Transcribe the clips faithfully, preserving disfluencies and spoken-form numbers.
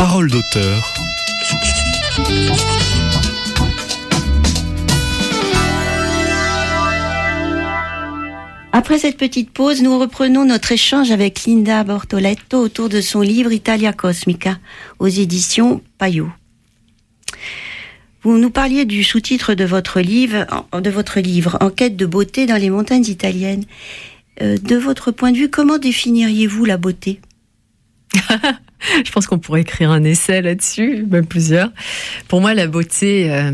Parole d'auteur. Après cette petite pause, nous reprenons notre échange avec Linda Bortoletto autour de son livre Italia Cosmica aux éditions Payot. Vous nous parliez du sous-titre de votre livre, de votre livre, En quête de beauté dans les montagnes italiennes. Euh, de votre point de vue, comment définiriez-vous la beauté ? Je pense qu'on pourrait écrire un essai là-dessus, même plusieurs. Pour moi, la beauté, euh,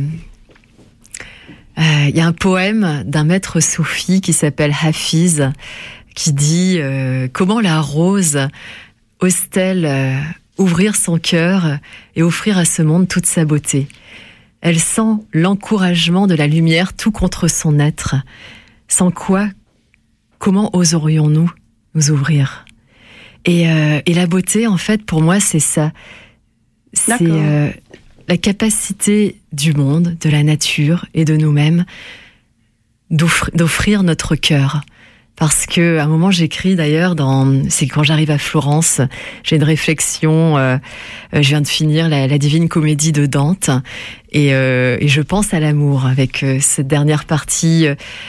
euh, y a un poème d'un maître soufi qui s'appelle Hafiz, qui dit euh, comment la rose ose-t-elle euh, ouvrir son cœur et offrir à ce monde toute sa beauté. Elle sent l'encouragement de la lumière tout contre son être. Sans quoi, comment oserions-nous nous ouvrir ? Et, euh, et la beauté, en fait, pour moi, c'est ça. C'est euh, la capacité du monde, de la nature et de nous-mêmes d'offrir, d'offrir notre cœur. Parce que, à un moment, j'écris d'ailleurs, dans, c'est quand j'arrive à Florence, j'ai une réflexion, euh, je viens de finir la, la Divine Comédie de Dante, et, euh, et je pense à l'amour avec euh, cette dernière partie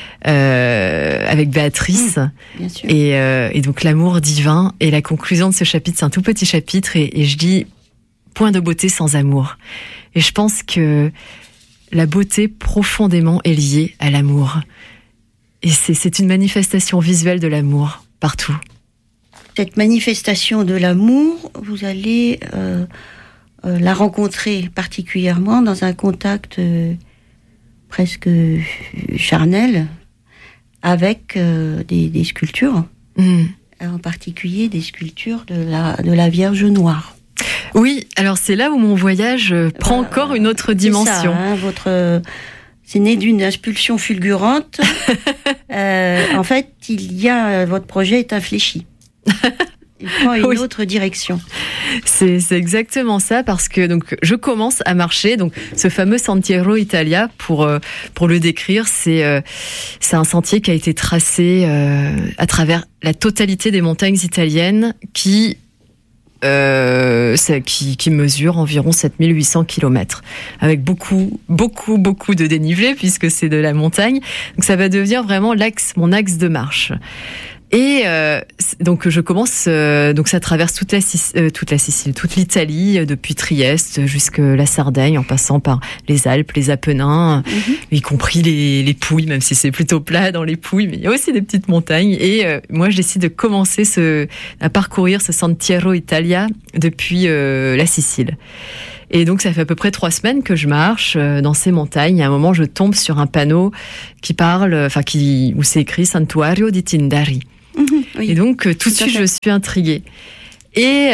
euh, avec Béatrice, mmh, bien sûr. Et, euh, et donc l'amour divin, et la conclusion de ce chapitre, c'est un tout petit chapitre, et, et je dis point de beauté sans amour. Et je pense que la beauté profondément est liée à l'amour. Et c'est, c'est une manifestation visuelle de l'amour, partout. Cette manifestation de l'amour, vous allez euh, euh, la rencontrer particulièrement dans un contact euh, presque charnel avec euh, des, des sculptures, mmh. en particulier des sculptures de la, de la Vierge Noire. Oui, alors c'est là où mon voyage prend bah, encore une autre dimension. C'est ça, hein, votre... C'est né d'une impulsion fulgurante. euh, en fait, il y a votre projet est infléchi. Il prend une oui. autre direction. C'est, c'est exactement ça, parce que donc je commence à marcher. Donc ce fameux Sentiero Italia, pour euh, pour le décrire, c'est euh, c'est un sentier qui a été tracé euh, à travers la totalité des montagnes italiennes, qui Euh, qui, qui mesure environ sept mille huit cents kilomètres, avec beaucoup, beaucoup, beaucoup de dénivelé, puisque c'est de la montagne. Donc ça va devenir vraiment l'axe, mon axe de marche. Et euh, donc je commence, euh, donc ça traverse toute la, euh, toute la Sicile, toute l'Italie, euh, depuis Trieste jusqu'à la Sardaigne, en passant par les Alpes, les Apennins, mm-hmm. y compris les, les Pouilles, même si c'est plutôt plat dans les Pouilles, mais il y a aussi des petites montagnes. Et euh, moi, je décide de commencer ce, à parcourir ce Sentiero Italia depuis euh, la Sicile. Et donc, ça fait à peu près trois semaines que je marche euh, dans ces montagnes. Et à un moment, je tombe sur un panneau qui parle, enfin, qui, où c'est écrit Santuario di Tindari. Mmh, oui. Et donc, euh, tout de suite, je suis intriguée. Et,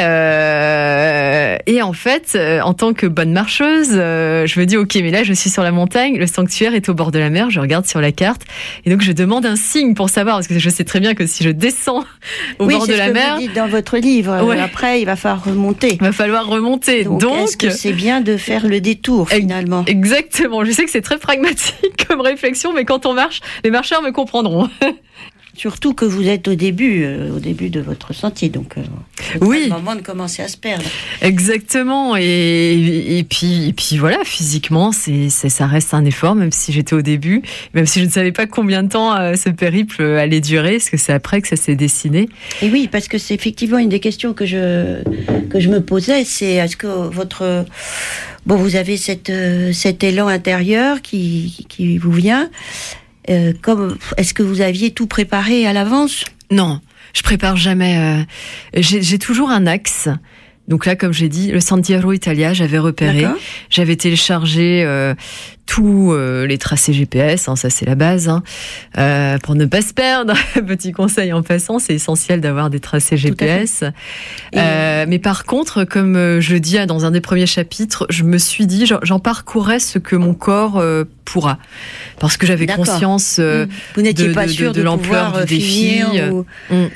euh, et en fait, euh, en tant que bonne marcheuse, euh, je me dis, ok, mais là, je suis sur la montagne, le sanctuaire est au bord de la mer, je regarde sur la carte, et donc je demande un signe pour savoir, parce que je sais très bien que si je descends au oui, bord de la mer... Oui, c'est ce que vous dites dans votre livre, ouais. Après, il va falloir remonter. Il va falloir remonter, donc... donc est-ce que c'est bien de faire le détour, finalement ? Exactement, je sais que c'est très pragmatique comme réflexion, mais quand on marche, les marcheurs me comprendront. Surtout que vous êtes au début, euh, au début de votre sentier, donc euh, c'est oui. le moment de commencer à se perdre. Exactement, et, et puis, et puis voilà, physiquement, c'est, c'est, ça reste un effort, même si j'étais au début, même si je ne savais pas combien de temps euh, ce périple allait durer, parce que c'est après que ça s'est dessiné. Et oui, parce que c'est effectivement une des questions que je que je me posais, c'est est-ce que votre bon, vous avez cette euh, cet élan intérieur qui qui vous vient. Euh, comme, est-ce que vous aviez tout préparé à l'avance ? Non, je prépare jamais. Euh, j'ai, j'ai toujours un axe. Donc là, comme j'ai dit, le Sentiero Italia, j'avais repéré. D'accord. J'avais téléchargé euh, tous euh, les tracés G P S, hein, ça c'est la base, hein, euh, pour ne pas se perdre. Petit conseil en passant, c'est essentiel d'avoir des tracés G P S. Euh, mais par contre, comme je dis dans un des premiers chapitres, je me suis dit, j'en, j'en parcourrais ce que mon corps euh, pourra. Parce que j'avais D'accord. conscience euh, Vous n'étiez de, pas de, sûr de, de, de l'ampleur du défi. Ou... Mmh.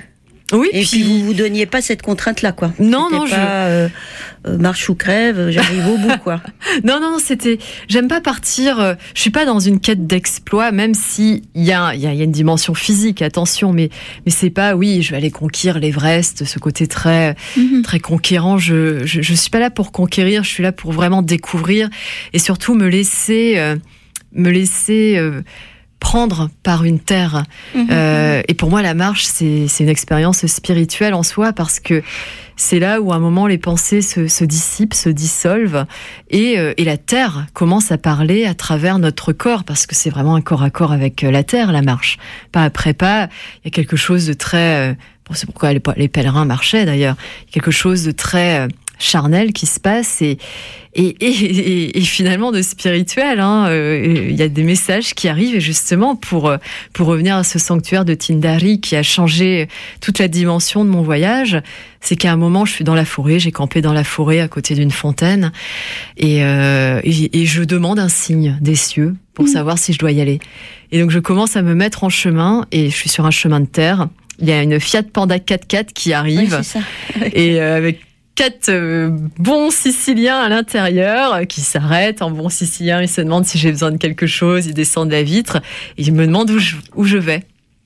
Oui, et puis, puis vous vous donniez pas cette contrainte-là, quoi. Non, c'était non, pas, je. Euh, euh, marche ou crève, j'arrive au bout, quoi. Non, non, non, c'était. J'aime pas partir. Euh, je suis pas dans une quête d'exploit, même si il y a, il y a, il y a une dimension physique, attention, mais mais c'est pas. Oui, je vais aller conquérir l'Everest, ce côté très mm-hmm. très conquérant. Je, je je suis pas là pour conquérir. Je suis là pour vraiment découvrir et surtout me laisser euh, me laisser. Euh, prendre par une terre. Mmh, euh, et pour moi, la marche, c'est, c'est une expérience spirituelle en soi, parce que c'est là où à un moment les pensées se, se dissipent, se dissolvent, et, euh, et la terre commence à parler à travers notre corps, parce que c'est vraiment un corps à corps avec la terre, la marche. Pas après pas, il y a quelque chose de très... Euh, c'est pourquoi les, les pèlerins marchaient d'ailleurs. Il y a quelque chose de très... Euh, charnel qui se passe et et, et, et, et finalement de spirituel. Hein. Euh, il y a des messages qui arrivent et justement pour pour revenir à ce sanctuaire de Tindari qui a changé toute la dimension de mon voyage. C'est qu'à un moment je suis dans la forêt, j'ai campé dans la forêt à côté d'une fontaine et euh, et, et je demande un signe des cieux pour mmh. savoir si je dois y aller. Et donc je commence à me mettre en chemin et je suis sur un chemin de terre. Il y a une Fiat Panda quatre-quatre qui arrive ouais, c'est ça. et euh, avec quatre euh, bons Siciliens à l'intérieur euh, qui s'arrêtent en bons Siciliens. Ils se demandent si j'ai besoin de quelque chose. Ils descendent de la vitre et ils me demandent où je, où je vais.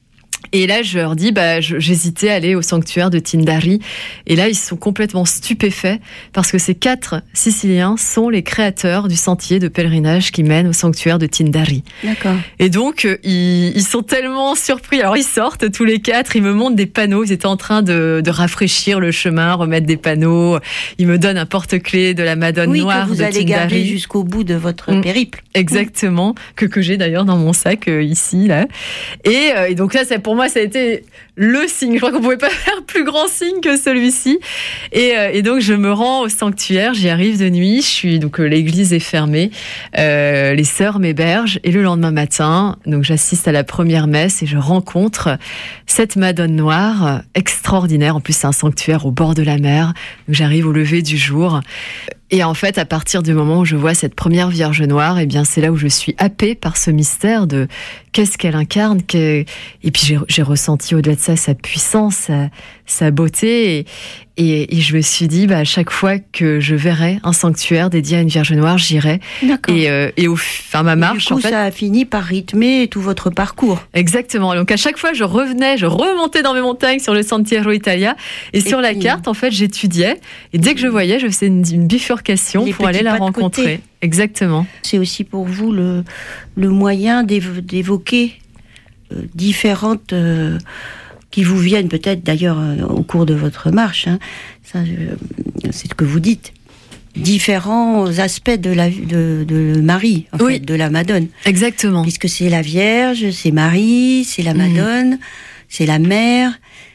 Et là, je leur dis, bah, je, j'hésitais à aller au sanctuaire de Tindari. Et là, ils sont complètement stupéfaits parce que ces quatre Siciliens sont les créateurs du sentier de pèlerinage qui mène au sanctuaire de Tindari. D'accord. Et donc, ils, ils sont tellement surpris. Alors, ils sortent tous les quatre, ils me montrent des panneaux. Ils étaient en train de, de rafraîchir le chemin, remettre des panneaux. Ils me donnent un porte-clés de la Madone oui, Noire de Tindari. Oui, que vous allez garder jusqu'au bout de votre mmh, périple. Exactement. Mmh. Que, que j'ai d'ailleurs dans mon sac, euh, ici, là. Et, euh, et donc là, c'est pour moi, ça a été le signe. Je crois qu'on pouvait pas faire plus grand signe que celui-ci. Et, euh, et donc, je me rends au sanctuaire. J'y arrive de nuit. Je suis donc euh, l'église est fermée. Euh, les sœurs m'hébergent. Et le lendemain matin, donc j'assiste à la première messe et je rencontre cette Madone Noire extraordinaire. En plus, c'est un sanctuaire au bord de la mer. Donc, j'arrive au lever du jour. Et en fait, à partir du moment où je vois cette première Vierge Noire, eh bien, c'est là où je suis happée par ce mystère de qu'est-ce qu'elle incarne. Et puis, j'ai, j'ai ressenti au-delà de ça sa puissance, sa, sa beauté. Et, et, et je me suis dit, bah, à chaque fois que je verrai un sanctuaire dédié à une Vierge Noire, j'irai. D'accord. Et, euh, et au, enfin, ma marche, et du coup, en fait, ça a fini par rythmer tout votre parcours. Exactement. Donc, à chaque fois, je revenais, je remontais dans mes montagnes sur le Sentiero Italia. Et, et sur puis, la carte, en fait, j'étudiais. Et dès que je voyais, je faisais une, une bifurcation pour aller la rencontrer. Exactement. C'est aussi pour vous le, le moyen d'évo- d'évoquer euh, différentes... Euh, qui vous viennent peut-être d'ailleurs euh, au cours de votre marche. Hein. Ça, euh, c'est ce que vous dites. Différents aspects de la de, de Marie, en oui. fait, de la Madone. Exactement. Puisque c'est la Vierge, c'est Marie, c'est la Madone, mmh. c'est la Mère.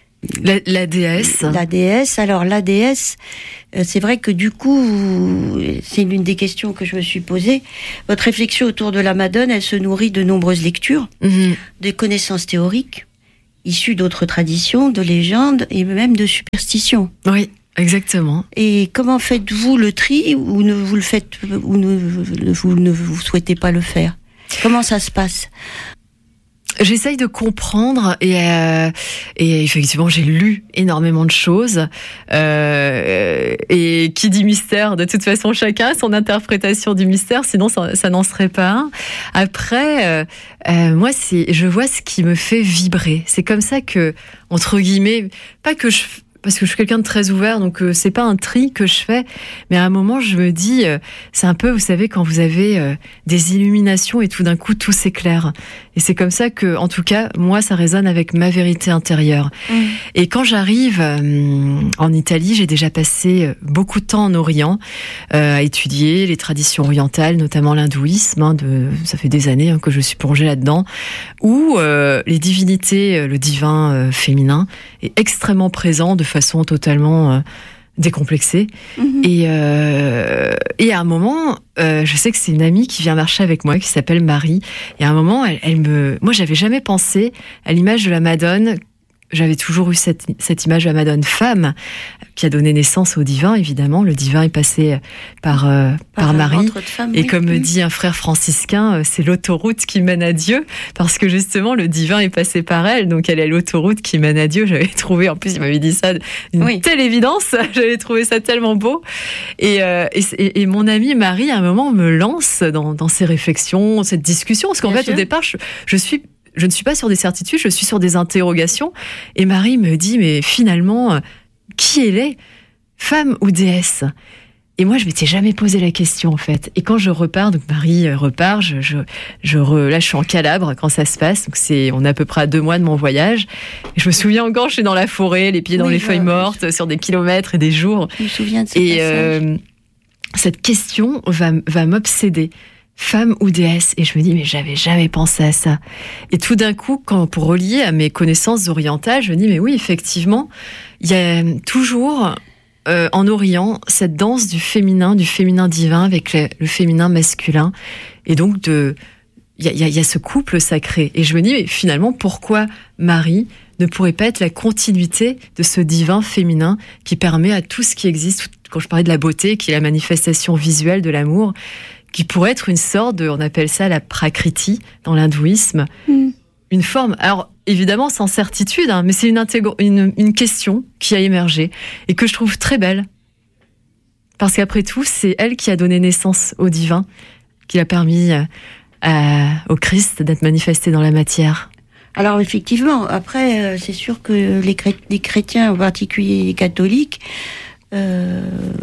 La, la déesse. La déesse. Alors la déesse, euh, c'est vrai que du coup, vous, c'est l'une des questions que je me suis posée. Votre réflexion autour de la Madone, elle se nourrit de nombreuses lectures, mmh. des connaissances théoriques, issues d'autres traditions, de légendes et même de superstitions. Oui, exactement. Et comment faites-vous le tri ou ne vous le faites ou ne vous ne vous souhaitez pas le faire? Comment ça se passe? J'essaye de comprendre et, euh, et effectivement j'ai lu énormément de choses euh, et qui dit mystère, de toute façon chacun a son interprétation du mystère, sinon ça, ça n'en serait pas un. Après euh, euh, moi c'est, je vois ce qui me fait vibrer, c'est comme ça que, entre guillemets, pas que je... parce que je suis quelqu'un de très ouvert, donc euh, c'est pas un tri que je fais, mais à un moment je me dis, euh, c'est un peu, vous savez, quand vous avez euh, des illuminations et tout d'un coup tout s'éclaire. Et c'est comme ça que, en tout cas, moi ça résonne avec ma vérité intérieure. Mmh. Et quand j'arrive euh, en Italie, j'ai déjà passé beaucoup de temps en Orient euh, à étudier les traditions orientales, notamment l'hindouisme. Hein, de, ça fait des années hein, que je suis plongée là-dedans, où euh, les divinités, le divin euh, féminin est extrêmement présent de façon totalement euh, décomplexée. Mmh. Et, euh, et à un moment, euh, je sais que c'est une amie qui vient marcher avec moi, qui s'appelle Marie. Et à un moment, elle, elle me... Moi, j'avais jamais pensé à l'image de la Madone j'avais toujours eu cette, cette image de la Madone femme qui a donné naissance au divin, évidemment. Le divin est passé par, euh, par, par Marie. Femme, et oui. comme mmh. dit un frère franciscain, c'est l'autoroute qui mène à Dieu, parce que justement, le divin est passé par elle, donc elle est l'autoroute qui mène à Dieu. J'avais trouvé, en plus, il m'avait dit ça d'une oui. telle évidence, j'avais trouvé ça tellement beau. Et, euh, et, et mon amie Marie, à un moment, me lance dans, dans ces réflexions, cette discussion, parce qu'en Bien fait, sûr. au départ, je, je suis... Je ne suis pas sur des certitudes, je suis sur des interrogations. Et Marie me dit, mais finalement, qui elle est, femme ou déesse? Et moi, je m'étais jamais posé la question, en fait. Et quand je repars, donc Marie repart, je, je, je re, là, je suis en Calabre quand ça se passe. Donc c'est, on est à peu près à deux mois de mon voyage. Et je me souviens encore, je suis dans la forêt, les pieds dans oui, les feuilles mortes, je... sur des kilomètres et des jours. Je me souviens de ce Et passage. Euh, cette question va, va m'obséder. Femme ou déesse? Et je me dis, mais j'avais jamais pensé à ça. Et tout d'un coup, quand, pour relier à mes connaissances orientales, je me dis, mais oui, effectivement, il y a toujours, euh, en Orient, cette danse du féminin, du féminin divin avec le, le féminin masculin. Et donc, de, il y a, y a ce couple sacré. Et je me dis, mais finalement, pourquoi Marie ne pourrait pas être la continuité de ce divin féminin qui permet à tout ce qui existe, quand je parlais de la beauté, qui est la manifestation visuelle de l'amour, qui pourrait être une sorte de, on appelle ça la prakriti dans l'hindouisme, mm. une forme, alors évidemment sans certitude, hein, mais c'est une, intégr- une, une question qui a émergé et que je trouve très belle. Parce qu'après tout, c'est elle qui a donné naissance au divin, qui a permis à, au Christ d'être manifesté dans la matière. Alors effectivement, après, euh, c'est sûr que les, cré- les chrétiens, en particulier les catholiques, euh,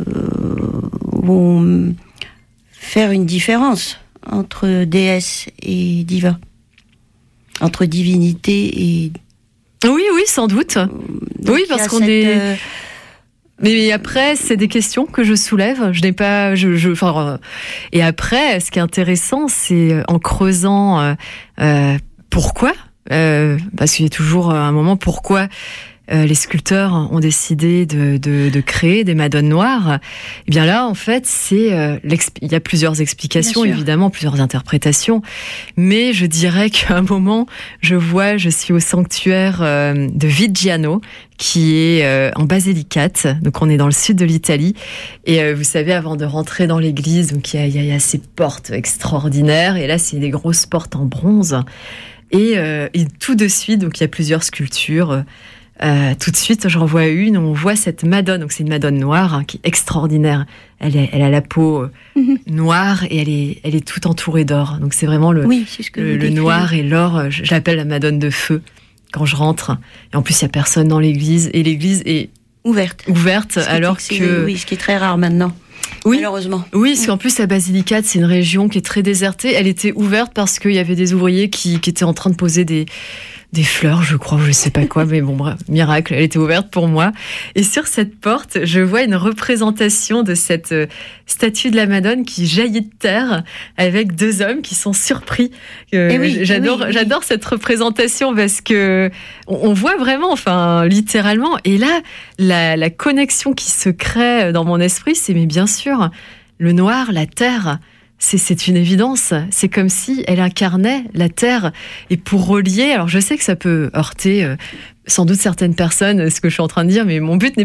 vont faire une différence entre déesse et divin, entre divinité et... Oui, oui, sans doute. Donc, oui, parce qu'on cette, est... Euh... Mais après, c'est des questions que je soulève. Je n'ai pas... Je, je, enfin, euh... Et après, ce qui est intéressant, c'est en creusant euh, euh, pourquoi, euh, parce qu'il y a toujours un moment pourquoi... Euh, les sculpteurs ont décidé de, de, de créer des madones noires. Et bien là, en fait, c'est euh, il y a plusieurs explications, évidemment, plusieurs interprétations. Mais je dirais qu'à un moment, je vois, je suis au sanctuaire euh, de Viggiano, qui est euh, en Basilicate. Donc, on est dans le sud de l'Italie. Et euh, vous savez, avant de rentrer dans l'église, donc il y a, y a, y a ces portes extraordinaires. Et là, c'est des grosses portes en bronze. Et, euh, et tout de suite, donc il y a plusieurs sculptures. Euh, tout de suite, j'en vois une où on voit cette Madone. Donc c'est une Madone noire hein, qui est extraordinaire. Elle, est, elle a la peau euh, mm-hmm. noire et elle est, elle est toute entourée d'or. Donc c'est vraiment le, oui, c'est ce que le, le noir et l'or. Je, je l'appelle la Madone de feu quand je rentre. Et en plus, il y a personne dans l'église et l'église est ouverte. Ouverte alors que, que... oui, ce qui est très rare maintenant. Oui, malheureusement. Oui, parce qu'en plus, la Basilicate, c'est une région qui est très désertée. Elle était ouverte parce qu'il y avait des ouvriers qui, qui étaient en train de poser des, des fleurs, je crois, ou je sais pas quoi, mais bon, bref, miracle, elle était ouverte pour moi. Et sur cette porte, je vois une représentation de cette euh, statue de la Madone qui jaillit de terre avec deux hommes qui sont surpris. Euh, oui, j'adore, oui, oui. j'adore cette représentation parce que on, on voit vraiment, enfin, littéralement. Et là, la, la connexion qui se crée dans mon esprit, c'est mais bien sûr, le noir, la terre. C'est, c'est une évidence. C'est comme si elle incarnait la terre. Et pour relier, alors je sais que ça peut heurter euh, sans doute certaines personnes, ce que je suis en train de dire, mais mon but n'est